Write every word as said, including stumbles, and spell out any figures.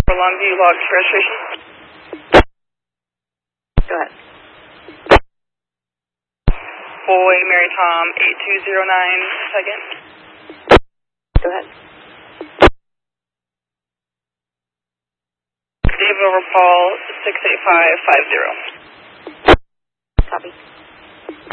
Longview logs for registration. Go ahead. Boy, Mary Tom, eight two zero nine, second. Go ahead. David over Paul, six eight five five zero. Copy.